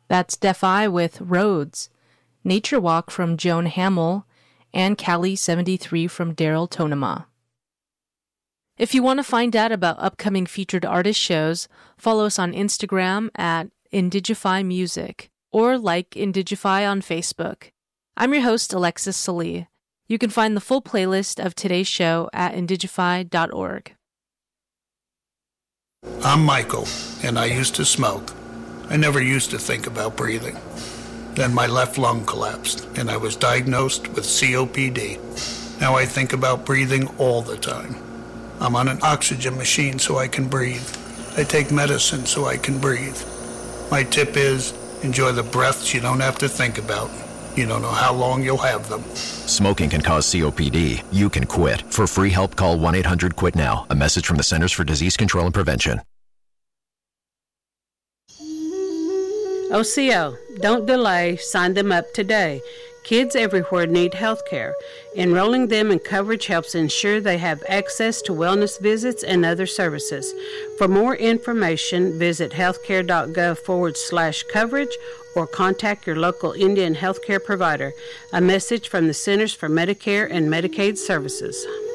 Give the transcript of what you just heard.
That's Deaf Eye with Roads, Nature Walk from Joan Hamill, and Cali 73 from Daryl Tonema. If you want to find out about upcoming featured artist shows, follow us on Instagram at Indigify Music or like Indigify on Facebook. I'm your host, Alexis Salee. You can find the full playlist of today's show at indigify.org. I'm Michael, and I used to smoke. I never used to think about breathing. Then my left lung collapsed, and I was diagnosed with COPD. Now I think about breathing all the time. I'm on an oxygen machine so I can breathe. I take medicine so I can breathe. My tip is, enjoy the breaths you don't have to think about. You don't know how long you'll have them. Smoking can cause COPD. You can quit. For free help, call 1-800-QUIT-NOW. A message from the Centers for Disease Control and Prevention. OCO, don't delay, sign them up today. Kids everywhere need health care. Enrolling them in coverage helps ensure they have access to wellness visits and other services. For more information, visit healthcare.gov/coverage or contact your local Indian healthcare provider. A message from the Centers for Medicare and Medicaid Services.